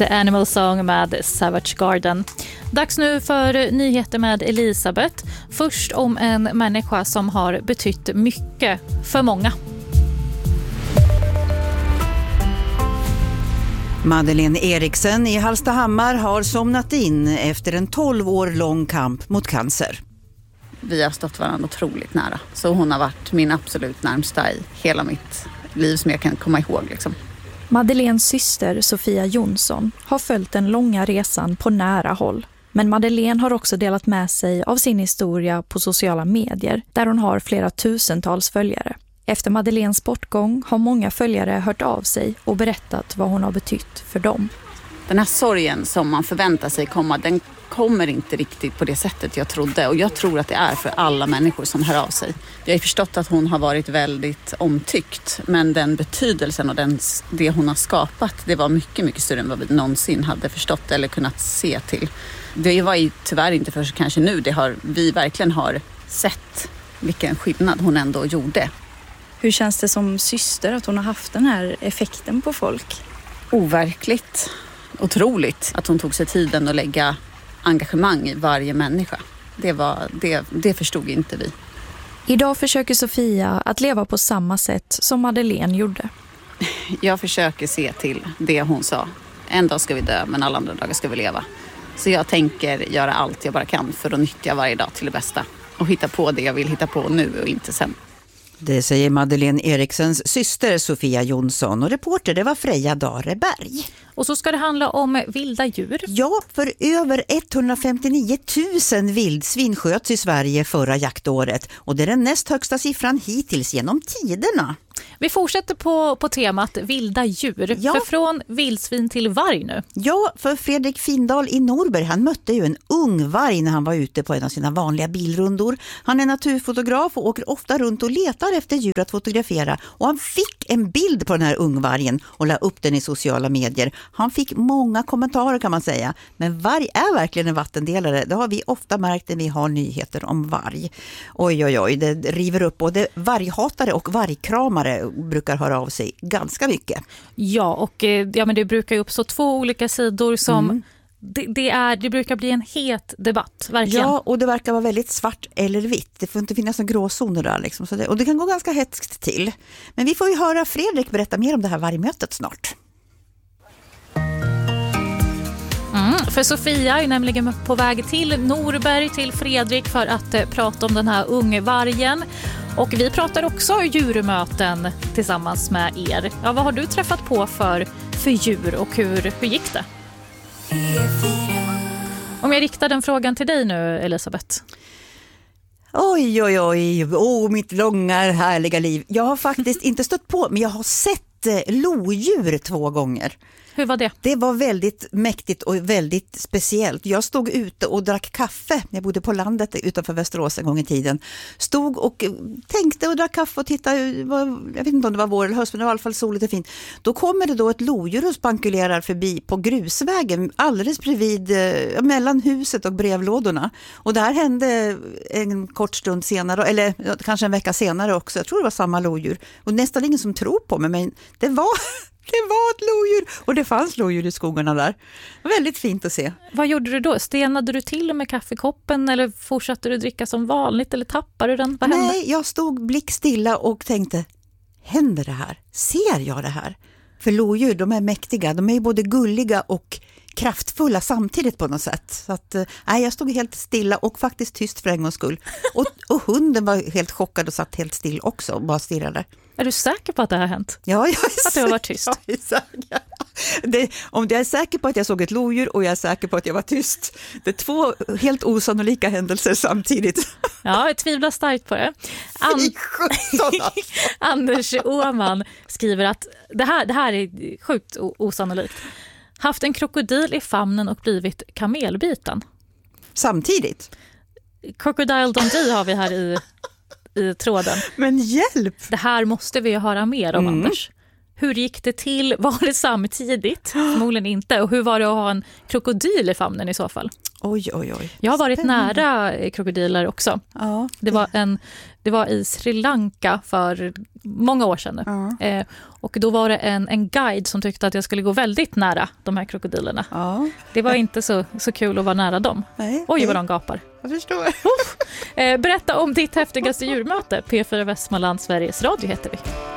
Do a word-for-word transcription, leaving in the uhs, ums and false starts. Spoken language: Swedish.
The Animal Song med Savage Garden. Dags nu för nyheter med Elisabeth. Först om en människa som har betytt mycket för många. Madeleine Eriksen i Hallstahammar har somnat in efter en tolv år lång kamp mot cancer. Vi har stått varandra otroligt nära. Så hon har varit min absolut närmsta i hela mitt liv som jag kan komma ihåg. Liksom. Madeleines syster Sofia Jonsson har följt den långa resan på nära håll. Men Madeleine har också delat med sig av sin historia på sociala medier där hon har flera tusentals följare. Efter Madeleines bortgång har många följare hört av sig och berättat vad hon har betytt för dem. Den här sorgen som man förväntar sig komma, den kommer inte riktigt på det sättet jag trodde. Och jag tror att det är för alla människor som hör av sig. Jag har förstått att hon har varit väldigt omtyckt. Men den betydelsen och den, det hon har skapat, det var mycket, mycket större än vad vi någonsin hade förstått eller kunnat se till. Det var ju tyvärr inte först kanske nu. Det har, vi verkligen har sett vilken skillnad hon ändå gjorde. Hur känns det som syster att hon har haft den här effekten på folk? Overkligt. Otroligt att hon tog sig tiden att lägga engagemang i varje människa. Det, var, det, det förstod inte vi. Idag försöker Sofia att leva på samma sätt som Madeleine gjorde. Jag försöker se till det hon sa. En dag ska vi dö, men alla andra dagar ska vi leva. Så jag tänker göra allt jag bara kan för att nyttja varje dag till det bästa. Och hitta på det jag vill hitta på nu och inte sen. Det säger Madeleine Eriksens syster Sofia Jonsson och reporter det var Freja Dareberg. Och så ska det handla om vilda djur. Ja, för över etthundrafemtionio tusen vildsvin sköts i Sverige förra jaktåret och det är den näst högsta siffran hittills genom tiderna. Vi fortsätter på, på temat vilda djur. Ja. För från vildsvin till varg nu. Ja, för Fredrik Findahl i Norberg, han mötte ju en ung varg när han var ute på en av sina vanliga bilrundor. Han är naturfotograf och åker ofta runt och letar efter djur att fotografera. Och han fick en bild på den här ungvargen och la upp den i sociala medier. Han fick många kommentarer kan man säga. Men varg är verkligen en vattendelare. Det har vi ofta märkt när vi har nyheter om varg. Oj, oj, oj, det river upp både varghatare och vargkramare brukar höra av sig ganska mycket. Ja, och ja, men det brukar ju uppstå två olika sidor som mm. det, det, är, det brukar bli en het debatt, verkligen. Ja, och det verkar vara väldigt svart eller vitt. Det får inte finnas några gråzoner där. Liksom. Så det, och det kan gå ganska hetskt till. Men vi får ju höra Fredrik berätta mer om det här vargmötet snart. Mm, för Sofia är nämligen på väg till Norberg, till Fredrik för att eh, prata om den här ungvargen. Och vi pratar också djurmöten tillsammans med er. Ja, vad har du träffat på för, för djur och hur, hur gick det? Om jag riktar den frågan till dig nu, Elisabeth. Oj, oj, oj. Åh, mitt långa härliga liv. Jag har faktiskt inte stött på, men jag har sett eh, lodjur två gånger. Hur var det? Det var väldigt mäktigt och väldigt speciellt. Jag stod ute och drack kaffe. Jag bodde på landet utanför Västerås en gång i tiden. Stod och tänkte och drack kaffe och tittade. Jag vet inte om det var vår eller höst, men det var i alla fall soligt och fint. Då kommer det då ett lodjur och spankulerar förbi på grusvägen alldeles bredvid, mellan huset och brevlådorna. Och det här hände en kort stund senare, eller kanske en vecka senare också. Jag tror det var samma lodjur. Och nästan ingen som tror på mig, men det var... Det var ett lodjur och det fanns lodjur i skogarna där. Väldigt fint att se. Vad gjorde du då? Stenade du till med kaffekoppen eller fortsatte du dricka som vanligt eller tappade du den? Vad hände? Nej, jag stod blickstilla och tänkte, händer det här? Ser jag det här? För lodjur, de är mäktiga. De är både gulliga och kraftfulla samtidigt på något sätt. Så att, nej, jag stod helt stilla och faktiskt tyst för en gångs skull. Och, och hunden var helt chockad och satt helt still också och bara stirrade. Är du säker på att det har hänt? Ja, jag är att du har varit tyst? Jag är säker. Det, om jag är säker på att jag såg ett lodjur och jag är säker på att jag var tyst. Det är två helt osannolika händelser samtidigt. Ja, jag tvivlar starkt på det. An- Anders Åman skriver att det här, det här är sjukt osannolikt. Haft en krokodil i famnen och blivit kamelbiten. Samtidigt? Crocodile Dundee har vi här i, i tråden. Men hjälp! Det här måste vi höra mer om, mm. Anders. Hur gick det till? Var det samtidigt? Förmodligen inte. Och hur var det att ha en krokodil i famnen i så fall? Oj, oj, oj. Jag har varit Spännande. nära krokodiler också. Ja, Det var, en, det var i Sri Lanka för många år sedan nu. Ja. Eh, och då var det en, en guide som tyckte att jag skulle gå väldigt nära de här krokodilerna. Ja. Det var inte så, så kul att vara nära dem. Nej, Oj, nej. vad de gapar. Jag förstår. Eh, berätta om ditt häftigaste djurmöte. P fyra Västmanland, Sveriges Radio heter vi.